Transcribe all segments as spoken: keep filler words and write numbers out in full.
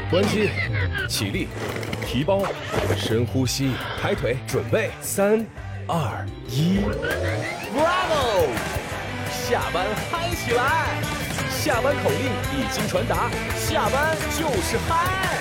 关机，起立，提包，深呼吸，抬腿，准备，三、二、一 ，Bravo！ 下班嗨起来！下班口令已经传达，下班就是嗨。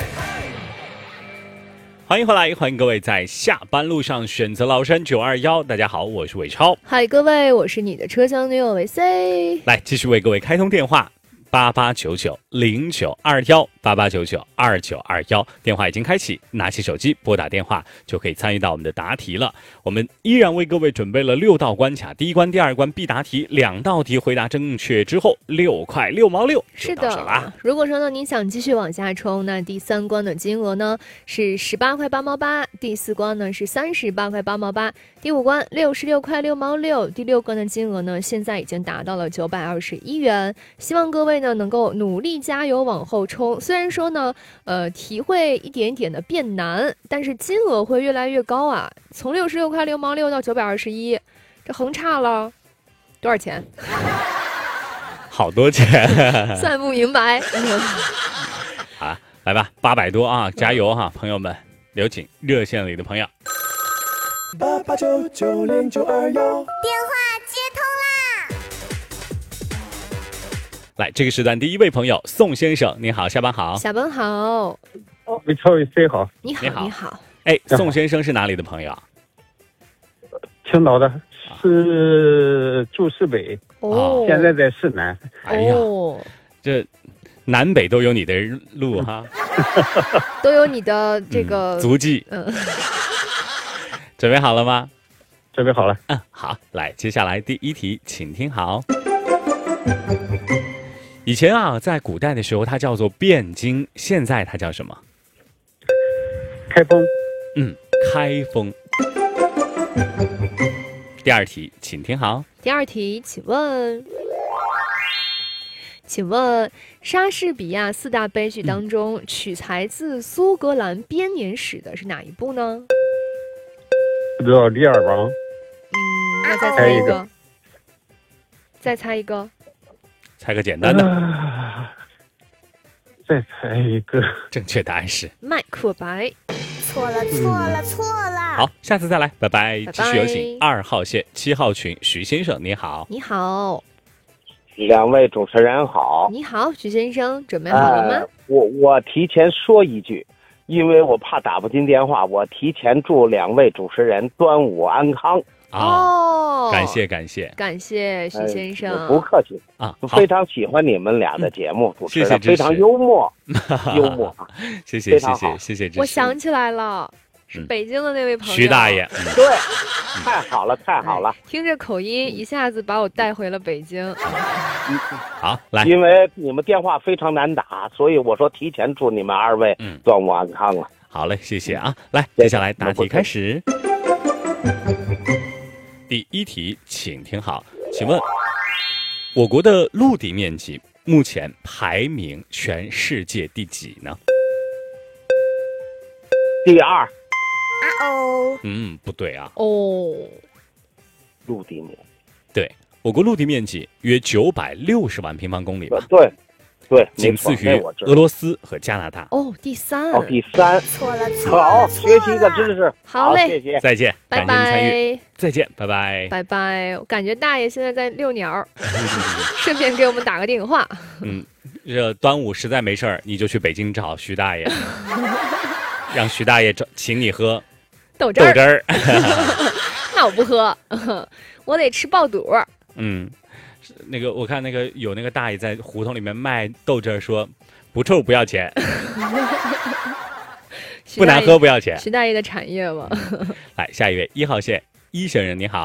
欢迎回来，欢迎各位在下班路上选择崂山九二一。大家好，我是伟超。 嗨，各位，我是你的车厢女友维 C。 来，继续为各位开通电话。八八九九零九二幺八八九九二九二幺，电话已经开启，拿起手机拨打电话就可以参与到我们的答题了。我们依然为各位准备了六道关卡，第一关、第二关必答题，两道题回答正确之后，六块六毛六就到手啦。 如果说呢你想继续往下冲，那第三关的金额呢是十八块八毛八，第四关呢是三十八块八毛八，第五关六十六块六毛六，第六关的金额呢现在已经达到了九百二十一元。希望各位呢能够努力加油往后冲，虽然说呢呃题会一点点的变难，但是金额会越来越高啊，从六十六块六毛六到九百二十一，这横差了多少钱？ 好多钱算不明白啊，来吧，八百多啊，加油哈、啊、朋友们，有请热线里的朋友。 八八九九零九二幺， 电话接通啦！ 来，这个时段第一位朋友宋先生，您好，下班好。 下班好。 哦，伟超伟 C 好。 你好， 你好， 你好。 哎，宋先生是哪里的朋友？ 青岛的，是住市北， 哦， 现在在市南。 哎呀， 哦， 这南北都有你的路哈， 都有你的这个、 嗯、足迹。 嗯， 准备好了吗？ 准备好了。 嗯，好，来，接下来第一题，请听好。以前啊，在古代的时候，它叫做汴京，现在它叫什么？ 开封。 嗯，开封。第二题，请听好。 第二题，请问，请问莎士比亚四大悲剧当中，嗯、取材自苏格兰编年史的是哪一部呢？ 不知道，《李尔王》。 嗯，那再猜一个。个再猜一个。 猜个简单的、 呃、再猜一个。 正确答案是麦克白。 错了错了错了。 好，下次再来，拜拜。 拜拜。 继续有请二号线七号群徐先生，你好。 你好。 两位主持人好。 你好，徐先生，准备好了吗？ 呃、我我提前说一句，因为我怕打不进电话，我提前祝两位主持人端午安康。 哦， 感谢感谢感谢徐先生、 呃、不客气啊， 非常喜欢你们俩的节目、嗯、主持的非常幽默幽默谢谢谢谢谢谢支持。 我想起来了，是北京的那位朋友、 嗯、徐大爷、 嗯、对、嗯、太好了太好了、 哎、听着口音一下子把我带回了北京、 嗯、好来， 因为你们电话非常难打，所以我说提前祝你们二位端午安康了、嗯、 好嘞，谢谢啊。来，接下来答题开始。第一题，请听好，请问我国的陆地面积目前排名全世界第几呢？ 第二。 啊哦。 嗯，不对啊。 哦， 陆地面积。 对，我国陆地面积约九百六十万平方公里吧？ 对。对， 仅次于俄罗斯和加拿大。 哦，第三。 哦，第三。 错了错了。 好，学习一个知识。 好嘞， 谢谢， 再见， 拜拜。 感谢您参与，再见，拜拜， 拜拜。我感觉大爷现在在遛鸟，顺便给我们打个电话。 嗯，这端午实在没事儿，你就去北京找徐大爷，让徐大爷请你喝豆汁儿。 豆汁儿。 那我不喝，我得吃爆肚。 嗯。那个我看那个有那个大爷在胡同里面卖豆汁儿，说不臭不要钱，不难喝不要钱。 徐大爷的产业嘛。 来下一位一号线一先生你好。